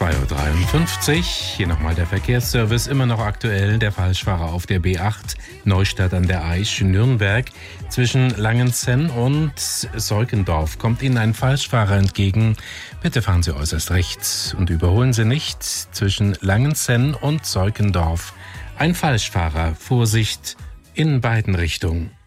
2:53 Uhr. Hier nochmal der Verkehrsservice, immer noch aktuell. Der Falschfahrer auf der B8 Neustadt an der Aisch in Nürnberg. Zwischen Langenzenn und Seukendorf kommt Ihnen ein Falschfahrer entgegen. Bitte fahren Sie äußerst rechts und überholen Sie nicht. Zwischen Langenzenn und Seukendorf ein Falschfahrer. Vorsicht in beiden Richtungen.